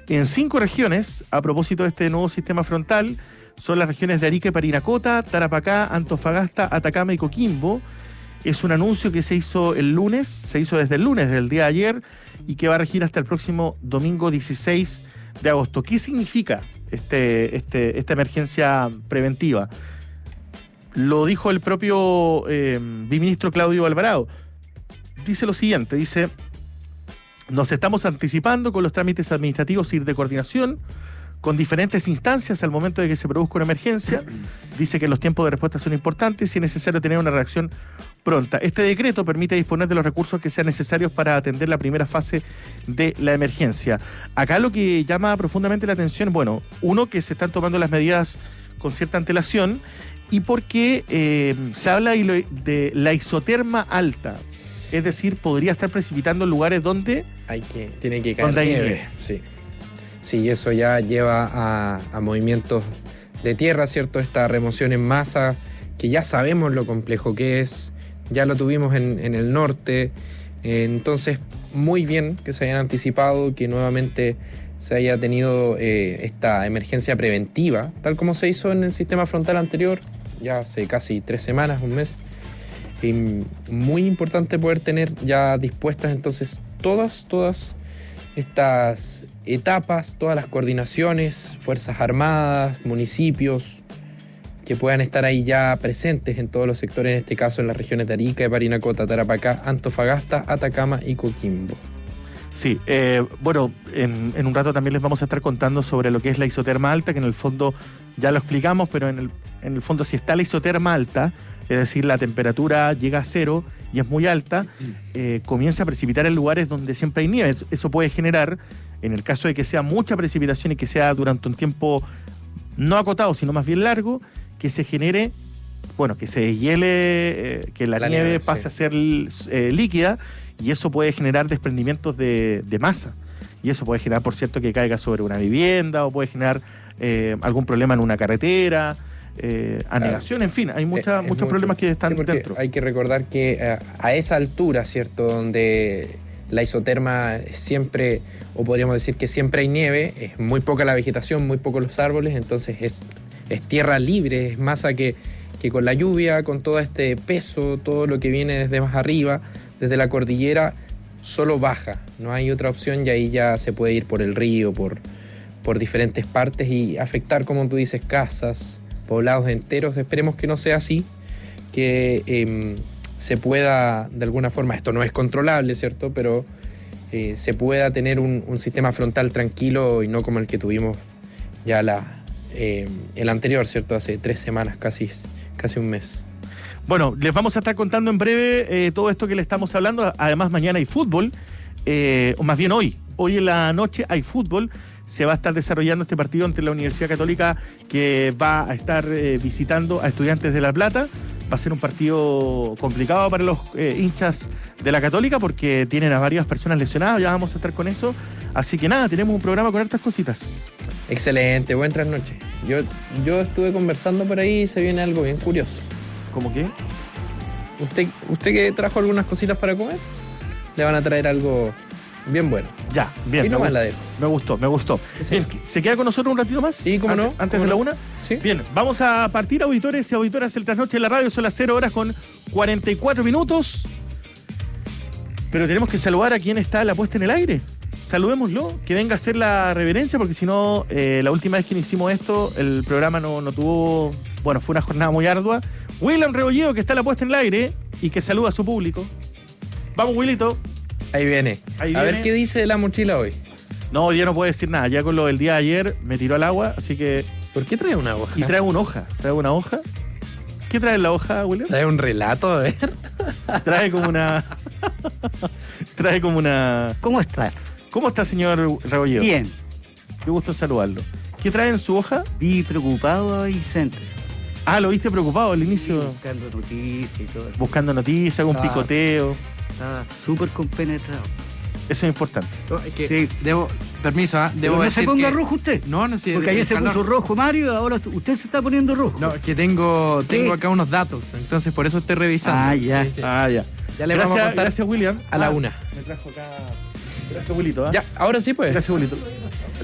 en 5 regiones, a propósito de este nuevo sistema frontal. Son las regiones de Arica y Parinacota, Tarapacá, Antofagasta, Atacama y Coquimbo. Es un anuncio que se hizo el lunes, se hizo desde el lunes, desde el día de ayer, y que va a regir hasta el próximo domingo 16 de agosto. ¿Qué significa esta emergencia preventiva? Lo dijo el propio viceministro Claudio Alvarado. Dice lo siguiente, dice: nos estamos anticipando con los trámites administrativos y de coordinación con diferentes instancias al momento de que se produzca una emergencia. Dice que los tiempos de respuesta son importantes y es necesario tener una reacción pronta. Este decreto permite disponer de los recursos que sean necesarios para atender la primera fase de la emergencia. Acá lo que llama profundamente la atención, bueno, uno, que se están tomando las medidas con cierta antelación, y porque se habla de la isoterma alta. Es decir, podría estar precipitando en lugares donde tiene que caer nieve. Sí, eso ya lleva a movimientos de tierra, ¿cierto? Esta remoción en masa, que ya sabemos lo complejo que es, ya lo tuvimos en el norte. Entonces, muy bien que se hayan anticipado, que nuevamente se haya tenido esta emergencia preventiva, tal como se hizo en el sistema frontal anterior, ya hace casi 3 semanas, un mes. Y muy importante poder tener ya dispuestas entonces todas estas etapas, todas las coordinaciones, Fuerzas Armadas, municipios, que puedan estar ahí ya presentes en todos los sectores, en este caso en las regiones de Arica, Parinacota, Tarapacá, Antofagasta, Atacama y Coquimbo. Sí, bueno, en un rato también les vamos a estar contando sobre lo que es la isoterma alta, que en el fondo ya lo explicamos, pero en el fondo, si está la isoterma alta, es decir, la temperatura llega a 0 y es muy alta, comienza a precipitar en lugares donde siempre hay nieve. Eso puede generar, en el caso de que sea mucha precipitación y que sea durante un tiempo no acotado, sino más bien largo, que se genere, bueno, que se deshiele, que la nieve pase a ser líquida, y eso puede generar desprendimientos de masa. Y eso puede generar, por cierto, que caiga sobre una vivienda, o puede generar algún problema en una carretera, anegación, en fin, hay muchos problemas que están dentro. Hay que recordar que a esa altura, ¿cierto?, donde la isoterma siempre, o podríamos decir que siempre hay nieve, es muy poca la vegetación, muy pocos los árboles, entonces es tierra libre, es masa que con la lluvia, con todo este peso, todo lo que viene desde más arriba, desde la cordillera, solo baja, no hay otra opción, y ahí ya se puede ir por el río, por diferentes partes y afectar, como tú dices, casas, poblados enteros. Esperemos que no sea así, que se pueda, de alguna forma, esto no es controlable, ¿cierto?, pero se pueda tener un sistema frontal tranquilo y no como el que tuvimos ya el anterior, ¿cierto?, hace 3 semanas, casi un mes. Bueno, les vamos a estar contando en breve todo esto que le estamos hablando. Además, mañana hay fútbol, o más bien hoy en la noche hay fútbol. Se va a estar desarrollando este partido entre la Universidad Católica, que va a estar visitando a Estudiantes de La Plata. Va a ser un partido complicado para los hinchas de la Católica, porque tienen a varias personas lesionadas. Ya vamos a estar con eso. Así que nada, tenemos un programa con hartas cositas. Excelente, buenas noches. Yo estuve conversando por ahí y se viene algo bien curioso. ¿Cómo qué? ¿Usted que trajo algunas cositas para comer? Le van a traer algo bien bueno. Ya, bien. Y nomás la dejo. Me gustó. Sí. Bien, ¿se queda con nosotros un ratito más? Sí, ¿cómo no? Antes de la 1. Sí. Bien, vamos a partir, auditores y auditoras, el trasnoche en la radio. Son las 0 horas con 44 minutos. Pero tenemos que saludar a quien está a la puesta en el aire. Saludémoslo, que venga a hacer la reverencia, porque si no, la última vez que hicimos esto, el programa no tuvo... Bueno, fue una jornada muy ardua. William Rebolledo, que está a la puesta en el aire y que saluda a su público. Vamos, Willito. Ahí viene. A ver qué dice de la mochila hoy. No, hoy día no puede decir nada. Ya con lo del día de ayer me tiró al agua, así que... ¿Por qué trae una hoja? Y trae una hoja. ¿Qué trae en la hoja, William? Trae un relato, a ver. Trae como una... ¿Cómo está? ¿Cómo está, señor Rebolledo? Bien. Qué gusto saludarlo. ¿Qué trae en su hoja? Vi preocupado a Vicente. Ah, lo viste preocupado al inicio. Sí, buscando noticias y todo. Buscando noticias, algún picoteo. Estaba súper compenetrado. Eso es importante. Sí. Permiso, debo no decir se ponga que... rojo usted. No sé. Porque ayer se puso rojo Mario, ahora usted se está poniendo rojo. No, que tengo acá unos datos, entonces por eso estoy revisando. Ah, ya. Sí. Ah, ya. Ya le vamos a contar. Gracias, William. A la 1. Me trajo acá... Gracias, Wilito. Ya, ahora sí, pues. Gracias, Wilito.